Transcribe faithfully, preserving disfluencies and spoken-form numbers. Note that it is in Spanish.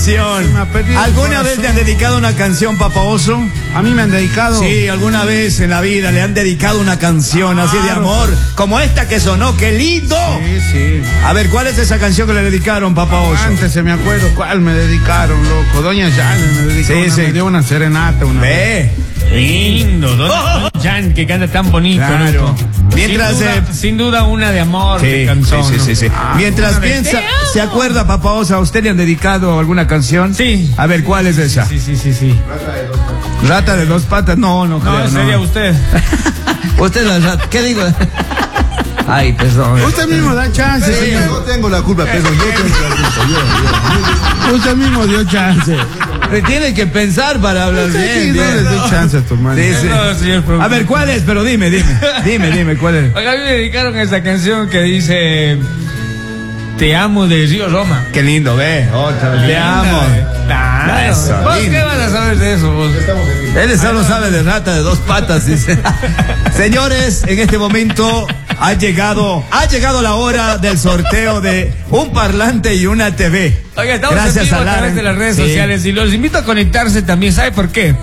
¿Alguna vez te han dedicado una canción, Papa Oso? A mí me han dedicado. Sí, alguna vez en la vida le han dedicado una canción claro, así de amor, como esta que sonó, ¡qué lindo! Sí, sí. A ver, ¿cuál es esa canción que le dedicaron, Papa Oso? Antes se me acuerdo cuál me dedicaron, loco. Doña Jan me dedicó Sí, una, sí. me dio una serenata una vez. Ve. Lindo, Don Jan, que canta tan bonito, Claro. loco. Mientras, sin, duda, eh, sin duda una de amor, Sí, de canción. sí, sí, sí, sí. Ah, Mientras una de piensa, te amo. ¿se acuerda, Papa Oso? ¿A usted le han dedicado alguna canción? Sí. A ver, ¿cuál es esa? Sí, sí, sí, sí. ¿Rata de dos patas? No, no, No, creo, sería no. usted. Usted la rata, ¿qué digo? Ay, perdón. Usted mismo da chance, Sí. señor. No tengo la culpa, pero yo tengo la culpa. Yo, yo. Usted mismo dio chance. Tiene que pensar para hablar Sí, bien. no bien. les doy chance a tu hermano. Sí, sí. No, señor productor. A ver, ¿cuál es? Pero dime, dime. Dime, dime, ¿cuál es? Oiga, a mí me dedicaron esa canción que dice Te amo de Río Roma. Qué lindo, ve. Otra vez. Te amo. Claro. Eso, ¿Vos lindo. qué vas a saber de eso, vos? Él solo sabe de rata de dos patas, dice. Señores, en este momento ha llegado, ha llegado la hora del sorteo de un parlante y una T V. Oiga, estamos Gracias en vivo a a través Laren. de las redes Sí. sociales y los invito a conectarse también. ¿Sabe por qué?